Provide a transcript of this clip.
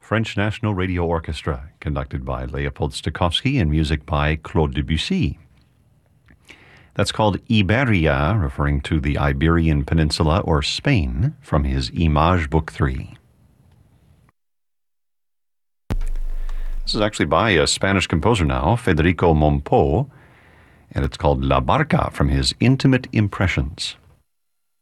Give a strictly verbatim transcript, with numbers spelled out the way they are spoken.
French National Radio Orchestra, conducted by Leopold Stokowski and music by Claude Debussy. That's called Iberia, referring to the Iberian Peninsula or Spain, from his Image Book three. This is actually by a Spanish composer now, Federico Mompo, and it's called La Barca from his Intimate Impressions.